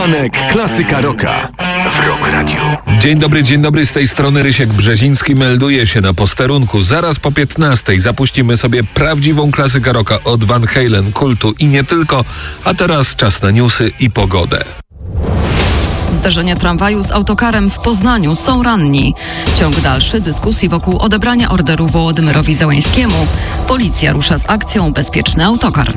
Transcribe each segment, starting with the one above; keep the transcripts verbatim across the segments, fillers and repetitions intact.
Poranek Klasyka Rocka w Rock Radio. Dzień dobry, dzień dobry, z tej strony Rysiek Brzeziński melduje się na posterunku. Zaraz po piętnastej zapuścimy sobie prawdziwą klasykę rocka od Van Halen, Kultu i nie tylko. A teraz czas na newsy i pogodę. Zderzenie tramwaju z autokarem w Poznaniu. Są ranni. Ciąg dalszy dyskusji wokół odebrania orderu Wołodymyrowi Zełańskiemu. Policja rusza z akcją Bezpieczny autokar.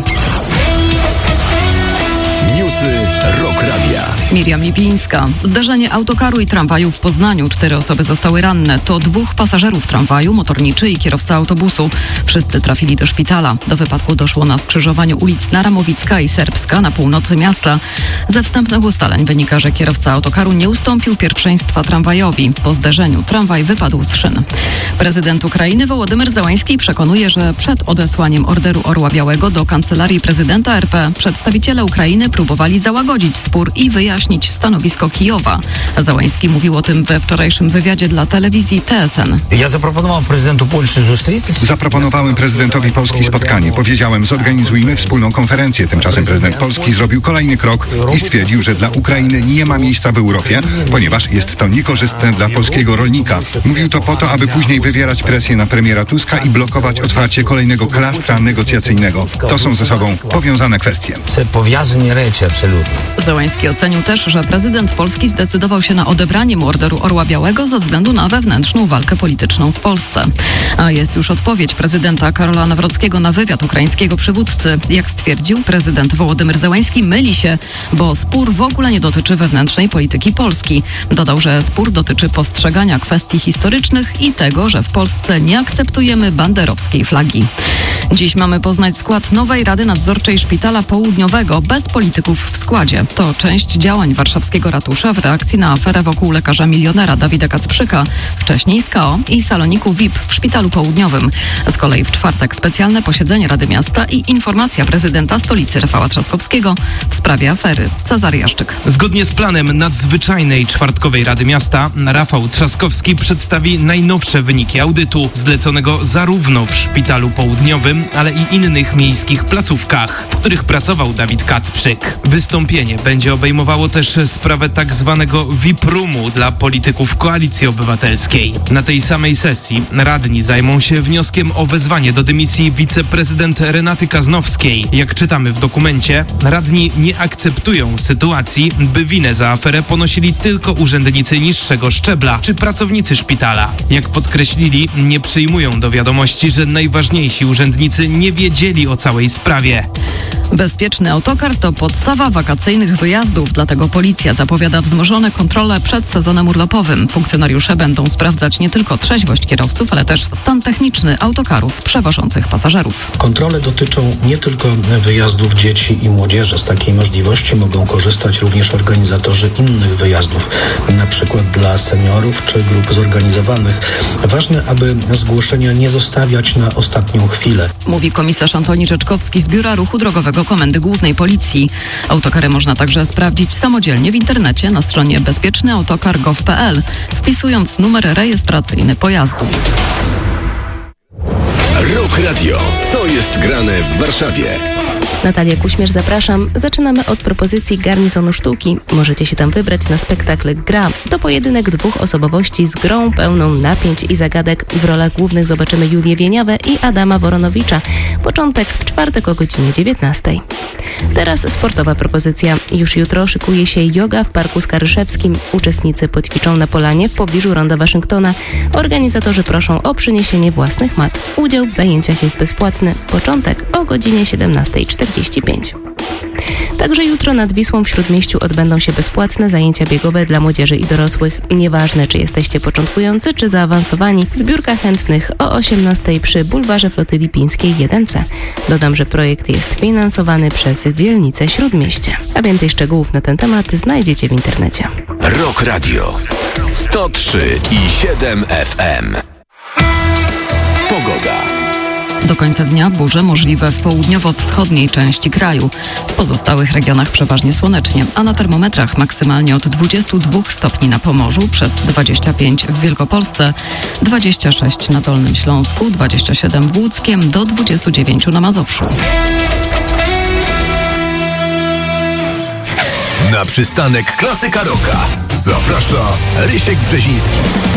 Newsy Rock Radia. Miriam Lipińska. Zdarzenie autokaru i tramwaju w Poznaniu. Cztery osoby zostały ranne. To dwóch pasażerów tramwaju, motorniczy i kierowca autobusu. Wszyscy trafili do szpitala. Do wypadku doszło na skrzyżowaniu ulic Naramowicka i Serbska na północy miasta. Ze wstępnych ustaleń wynika, że kierowca autokaru nie ustąpił pierwszeństwa tramwajowi. Po zderzeniu tramwaj wypadł z szyn. Prezydent Ukrainy Wołodymyr Zełański przekonuje, że przed odesłaniem orderu Orła Białego do Kancelarii Prezydenta R P przedstawiciele Ukrainy próbowali załagodzić spór i wyjaśnić stanowisko Kijowa. Zełański mówił o tym we wczorajszym wywiadzie dla telewizji T S N. Ja zaproponowałem prezydentu Polski Zaproponowałem prezydentowi Polski spotkanie. Powiedziałem, zorganizujmy wspólną konferencję. Tymczasem prezydent Polski zrobił kolejny krok i stwierdził, że dla Ukrainy nie ma miejsca w Europie, ponieważ jest to niekorzystne dla polskiego rolnika. Mówił to po to, aby później wywierać presję na premiera Tuska i blokować otwarcie kolejnego klastra negocjacyjnego. To są ze sobą powiązane kwestie. Powiązane rzeczy, absolutnie. Zełański ocenił też, że prezydent Polski zdecydował się na odebranie mu orderu Orła Białego ze względu na wewnętrzną walkę polityczną w Polsce. A jest już odpowiedź prezydenta Karola Nawrockiego na wywiad ukraińskiego przywódcy. Jak stwierdził, prezydent Wołodymyr Zełański myli się, bo spór w ogóle nie dotyczy wewnętrznej polityki Polski. Dodał, że spór dotyczy postrzegania kwestii historycznych i tego, że w Polsce nie akceptujemy banderowskiej flagi. Dziś mamy poznać skład nowej Rady Nadzorczej Szpitala Południowego bez polityków w składzie. To część działań warszawskiego ratusza w reakcji na aferę wokół lekarza milionera Dawida Kacprzyka, wcześniej z K O i saloniku V I P w Szpitalu Południowym. Z kolei w czwartek specjalne posiedzenie Rady Miasta i informacja prezydenta stolicy Rafała Trzaskowskiego w sprawie afery. Cezary Jaszczyk. Zgodnie z planem nadzwyczajnej czwartkowej Rady Miasta Rafał Trzaskowski przedstawi najnowsze wyniki audytu zleconego zarówno w Szpitalu Południowym, ale i innych miejskich placówkach, w których pracował Dawid Kacprzyk. Wystąpienie będzie obejmowało też sprawę tak zwanego V I P Roomu dla polityków Koalicji Obywatelskiej. Na tej samej sesji radni zajmą się wnioskiem o wezwanie do dymisji wiceprezydent Renaty Kaznowskiej. Jak czytamy w dokumencie, radni nie akceptują sytuacji, by winę za aferę ponosili tylko urzędnicy niższego szczebla czy pracownicy szpitala. Jak podkreślili, nie przyjmują do wiadomości, że najważniejsi urzędnicy nie wiedzieli o całej sprawie. Bezpieczny autokar to podstawa wakacyjnych wyjazdów, dlatego policja zapowiada wzmożone kontrole przed sezonem urlopowym. Funkcjonariusze będą sprawdzać nie tylko trzeźwość kierowców, ale też stan techniczny autokarów przewożących pasażerów. Kontrole dotyczą nie tylko wyjazdów dzieci i młodzieży. Z takiej możliwości mogą korzystać również organizatorzy innych wyjazdów, na przykład dla seniorów czy grup zorganizowanych. Ważne, aby zgłoszenia nie zostawiać na ostatnią chwilę. Mówi komisarz Antoni Rzeczkowski z Biura Ruchu Drogowego Komendy Głównej Policji. Autokary można także sprawdzić samodzielnie w internecie na stronie bezpieczny autokar kropka gov kropka p l, wpisując numer rejestracyjny pojazdu. Rock Radio. Co jest grane w Warszawie? Natalia Kuśmierz, zapraszam. Zaczynamy od propozycji Garnizonu Sztuki. Możecie się tam wybrać na spektakl Gra. To pojedynek dwóch osobowości z grą pełną napięć i zagadek. W rolach głównych zobaczymy Julię Wieniawę i Adama Woronowicza. Początek w czwartek o godzinie dziewiętnastej. Teraz sportowa propozycja. Już jutro szykuje się joga w Parku Skaryszewskim. Uczestnicy poćwiczą na polanie w pobliżu Ronda Waszyngtona. Organizatorzy proszą o przyniesienie własnych mat. Udział w zajęciach jest bezpłatny. Początek o godzinie siedemnastej czterdzieści pięć. Także jutro nad Wisłą w Śródmieściu odbędą się bezpłatne zajęcia biegowe dla młodzieży i dorosłych. Nieważne, czy jesteście początkujący, czy zaawansowani. Zbiórka chętnych o osiemnastej przy bulwarze Flotyli Pińskiej jeden C. Dodam, że projekt jest finansowany przez dzielnicę Śródmieście. A więcej szczegółów na ten temat znajdziecie w internecie. Rock Radio. sto trzy i siedem F M. Pogoda. Do końca dnia burze możliwe w południowo-wschodniej części kraju. W pozostałych regionach przeważnie słonecznie, a na termometrach maksymalnie od dwudziestu dwóch stopni na Pomorzu, przez dwadzieścia pięć w Wielkopolsce, dwadzieścia sześć na Dolnym Śląsku, dwadzieścia siedem w Łódzkiem, do dwudziestu dziewięciu na Mazowszu. Na przystanek Klasyka Rocka zaprasza Rysiek Brzeziński.